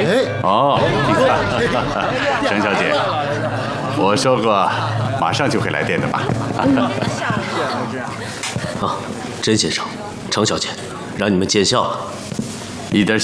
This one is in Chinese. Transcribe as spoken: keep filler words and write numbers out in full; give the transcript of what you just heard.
哦，程小姐，我说过马上就会来电的吧？ 啊，甄先生，程小姐，让你们见笑了。 一点